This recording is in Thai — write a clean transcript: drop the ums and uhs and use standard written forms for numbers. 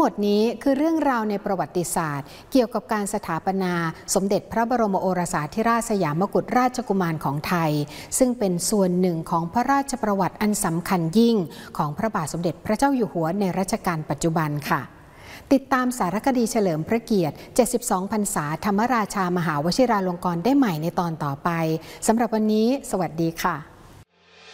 ดนี้คือเรื่องราวในประวัติศาสตร์เกี่ยวกับการสถาปนาสมเด็จพระบรมโอรสาธิราชสยามกุฎราชกุมารของไทยซึ่งเป็นส่วนหนึ่งของพระราชประวัติอันสำคัญยิ่งของพระบาทสมเด็จพระเจ้าอยู่หัวในรัชกาลปัจจุบันค่ะติดตามสารคดีเฉลิมพระเกียรติ 72 พรรษาธรรมราชามหาวชิราลงกรณ์ได้ใหม่ในตอนต่อไปสำหรับวันนี้สวัสดีค่ะ